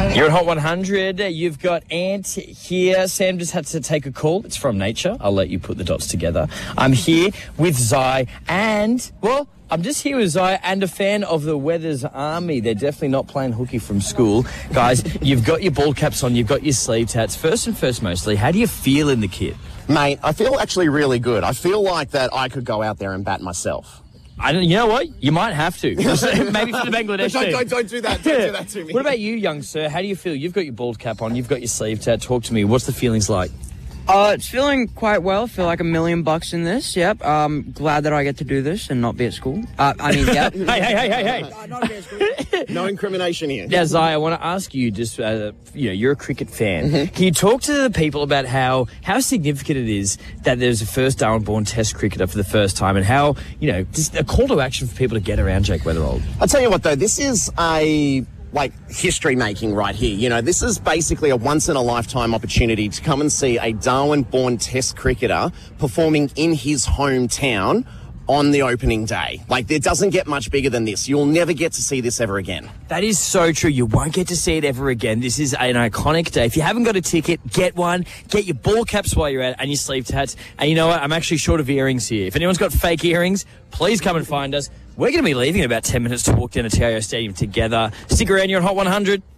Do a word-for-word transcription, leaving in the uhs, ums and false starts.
You're at Hot one hundred. You've got Ant here. Sam just had to take a call. It's from Nature. I'll let you put the dots together. I'm here with Zai and, well, I'm just here with Zai and a fan of the Weathers Army. They're definitely not playing hooky from school. Guys, you've got your ball caps on. You've got your sleeve tats. First and first, mostly, how do you feel in the kit? Mate, I feel actually really good. I feel like that I could go out there and bat myself. I don't. You know what? You might have to. Maybe for the Bangladesh don't, team. don't, don't do that. Don't do that to me. What about you, young sir? How do you feel? You've got your bald cap on. You've got your sleeve tat. Talk to me. What's the feelings like? Uh, it's feeling quite well. I feel like a million bucks in this. Yep. Um, glad that I get to do this and not be at school. Uh, I mean, yeah. hey, hey, hey, hey, hey. Uh, not be at school. No incrimination here. Now, Zai, I want to ask you, just, uh, you know, you're a cricket fan. Mm-hmm. Can you talk to the people about how, how significant it is that there's a first Darwin-born test cricketer for the first time and how, you know, just a call to action for people to get around Jake Weatherald? I'll tell you what, though, this is a... like history making right here. You know, this is basically a once in a lifetime opportunity to come and see a Darwin-born test cricketer performing in his hometown on the opening day. Like, it doesn't get much bigger than this. You'll never get to see this ever again. That is so true. You won't get to see it ever again. This is an iconic day. If you haven't got a ticket, get one. Get your ball caps while you're at it and your sleeve tats. And you know what? I'm actually short of earrings here. If anyone's got fake earrings, please come and find us. We're going to be leaving in about ten minutes to walk down to T I O Stadium together. Stick around. You're on Hot one hundred.